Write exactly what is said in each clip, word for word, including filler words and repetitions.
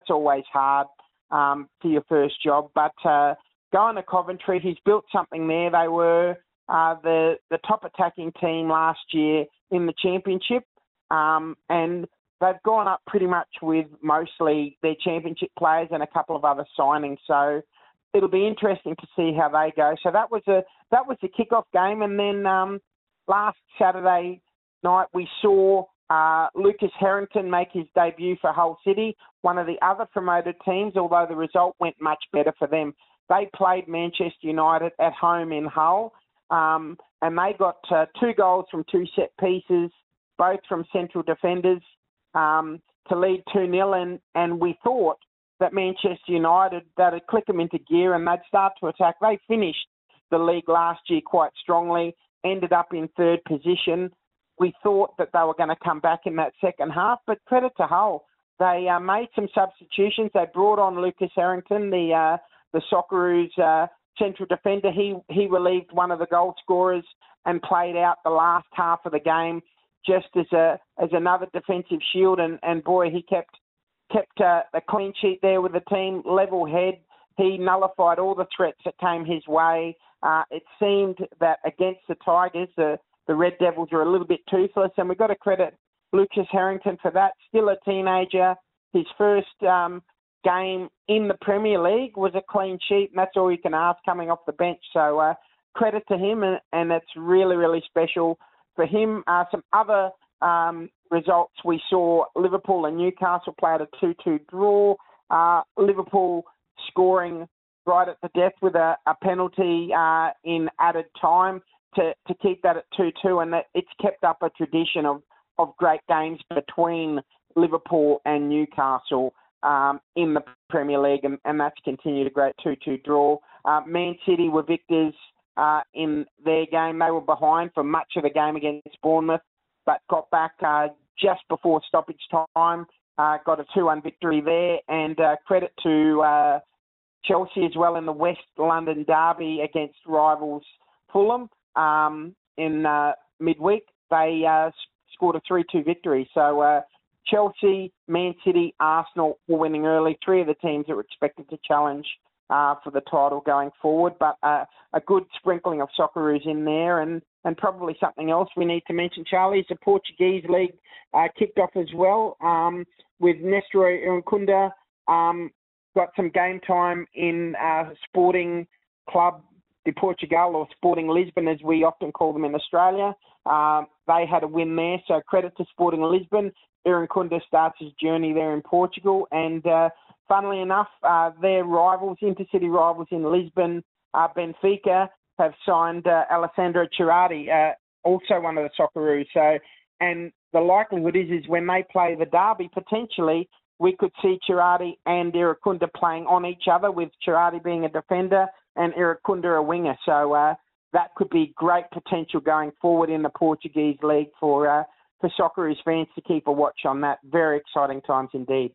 that's always hard um, for your first job. But uh, going to Coventry, he's built something there. They were uh, the, the top attacking team last year in the championship, um, and they've gone up pretty much with mostly their championship players and a couple of other signings. So it'll be interesting to see how they go. So that was a that was the kickoff game, and then um, last Saturday night we saw uh, Lucas Harrington make his debut for Hull City, one of the other promoted teams. Although the result went much better for them, they played Manchester United at home in Hull, um, and they got uh, two goals from two set pieces, both from central defenders, um, to lead two nil, and and we thought that Manchester United, that'd click them into gear and they'd start to attack. They finished the league last year quite strongly, ended up in third position. We thought that they were going to come back in that second half, but credit to Hull. They uh, made some substitutions. They brought on Lucas Harrington, the uh, the Socceroos uh, central defender. He he relieved one of the goal scorers and played out the last half of the game just as a as another defensive shield. And, and boy, he kept kept uh, a clean sheet there with the team, level head. He nullified all the threats that came his way. Uh, it seemed that against the Tigers, the, the Red Devils were a little bit toothless, and we've got to credit Lucas Harrington for that. Still a teenager. His first um, game in the Premier League was a clean sheet, and that's all you can ask coming off the bench. So uh, credit to him, and, and it's really, really special for him. Uh, some other Um, results we saw: Liverpool and Newcastle played a two two draw. Uh, Liverpool scoring right at the death with a, a penalty uh, in added time to, to keep that at two two, and that it's kept up a tradition of, of great games between Liverpool and Newcastle um, in the Premier League, and, and that's continued a great two two draw. Uh, Man City were victors uh, in their game. They were behind for much of the game against Bournemouth, but got back uh, just before stoppage time, uh, got a two one victory there, and uh, credit to uh, Chelsea as well in the West London derby against rivals Fulham um, in uh, midweek. They uh, scored a three two victory. So uh, Chelsea, Man City, Arsenal were winning early, three of the teams that were expected to challenge uh, for the title going forward, but uh, a good sprinkling of Socceroos in there. And And probably something else we need to mention, Charlie, is the Portuguese league uh, kicked off as well um, with Nestor Iracunda. Um, got some game time in uh, Sporting Club de Portugal, or Sporting Lisbon, as we often call them in Australia. Uh, they had a win there, so credit to Sporting Lisbon. Iracunda starts his journey there in Portugal. And uh, funnily enough, uh, their rivals, intercity rivals in Lisbon, uh, Benfica, have signed uh, Alessandro Chirati, uh, also one of the Socceroos. So, and the likelihood is, is when they play the derby, potentially we could see Chirati and Iracunda playing on each other, with Chirati being a defender and Iracunda a winger. So uh, that could be great potential going forward in the Portuguese league for uh, for Socceroos fans to keep a watch on that. Very exciting times indeed.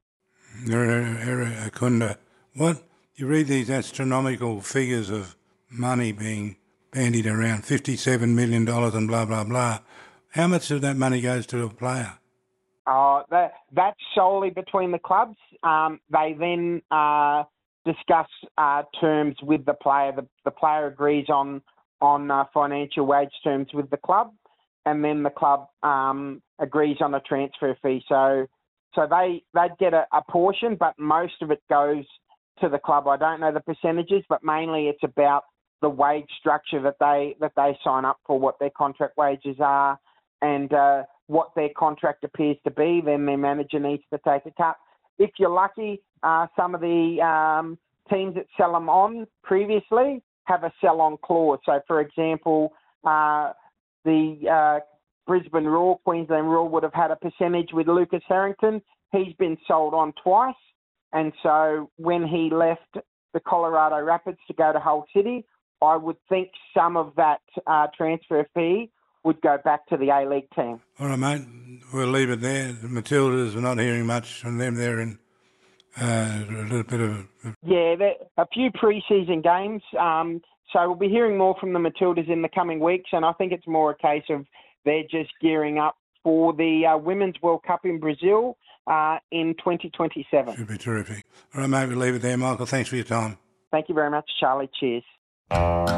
Iracunda, what you read these astronomical figures of money being bandied around, fifty-seven million dollars and blah, blah, blah. How much of that money goes to a player? Oh, that, that's solely between the clubs. Um, they then uh, discuss uh, terms with the player. The, the player agrees on on uh, financial wage terms with the club, and then the club um, agrees on a transfer fee. So so they, they'd get a, a portion, but most of it goes to the club. I don't know the percentages, but mainly it's about the wage structure that they that they sign up for, what their contract wages are, and uh, what their contract appears to be. Then their manager needs to take a cut. If you're lucky, uh, some of the um, teams that sell them on previously have a sell-on clause. So, for example, uh, the uh, Brisbane Roar, Queensland Roar would have had a percentage with Lucas Harrington. He's been sold on twice, and so when he left the Colorado Rapids to go to Hull City, I would think some of that uh, transfer fee would go back to the A-League team. All right, mate. We'll leave it there. The Matildas, we're not hearing much from them. They're in uh, a little bit of... Yeah, a few pre-season games. Um, so we'll be hearing more from the Matildas in the coming weeks, and I think it's more a case of they're just gearing up for the uh, Women's World Cup in Brazil. uh, in twenty twenty-seven. Should be terrific. All right, mate, we'll leave it there. Michael, thanks for your time. Thank you very much, Charlie. Cheers.